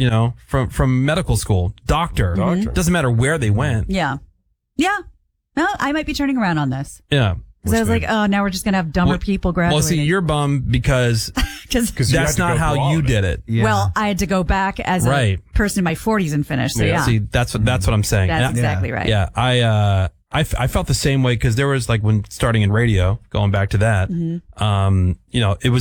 from medical school, doctor. Doesn't matter where they went. Yeah. Well, I might be turning around on this. Yeah. Because I was like, oh, now we're just going to have dumber people graduating. Well, see, you're bummed because that's not how you did it. Yeah. Well, I had to go back as a person in my 40s and finish. So yeah. See, that's what I'm saying. That's exactly right. Yeah. I felt the same way because there was like when starting in radio, going back to that, it was